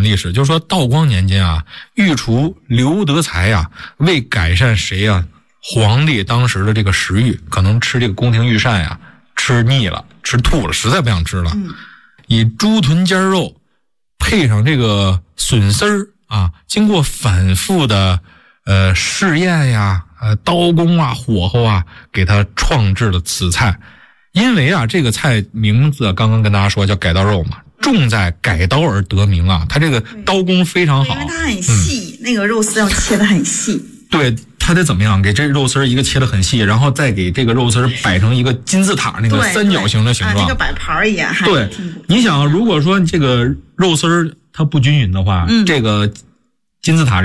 历史，就是说道光年间啊，御厨刘德才啊，为改善谁啊皇帝当时的这个食欲，可能吃这个宫廷御膳呀，吃腻了，吃吐了，实在不想吃了，以猪臀尖肉配上这个笋丝儿啊，经过反复的试验呀，刀工啊，火候啊，给他创制了此菜。因为啊，这个菜名字刚刚跟大家说叫改刀肉嘛，重在改刀而得名啊，它这个刀工非常好， 因为它很细，那个肉丝要切得很细。 对，它得怎么样？给这肉丝一个切得很细，然后再给这个肉丝摆成一个金字塔那个三角形的形状， 那个摆盘也还对。你想，如果说这个肉丝它不均匀的话，这个金字塔